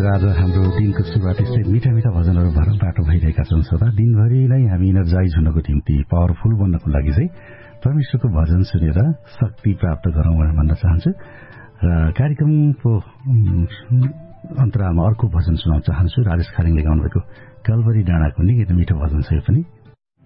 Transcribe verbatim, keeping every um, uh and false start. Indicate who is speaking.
Speaker 1: आज हाम्रो दिनको सुरुवात यस्तै मिठा मिठा भजनहरू भएर बाटो भइरहेका छन् श्रोता। दिनभरि नै हामी इनर्जाइज हुनको निम्ति, पावरफुल बन्नको लागि चाहिँ परमेश्वरको भजन सुनेर शक्ति प्राप्त गरौँ भनेर भन्न चाहन्छु। र कार्यक्रमको अन्तरालमा अर्को भजन सुनाउन चाहन्छु। राजेश खालिङले गाउनुभएको कलवरी डाँडाको निकै मिठो भजन छ यो पनि।